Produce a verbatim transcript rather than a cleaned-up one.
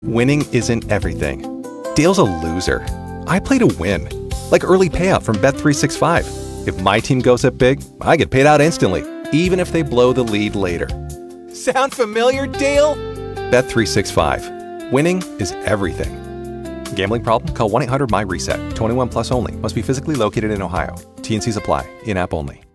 Winning isn't everything. Dale's a loser. I play to win. Like early payout from Bet three sixty-five. If my team goes up big, I get paid out instantly, even if they blow the lead later. Sound familiar, Dale? Bet three sixty-five. Winning is everything. Gambling problem? Call one eight hundred M Y RESET. twenty-one plus only. Must be physically located in Ohio. T N Cs apply. In-app only.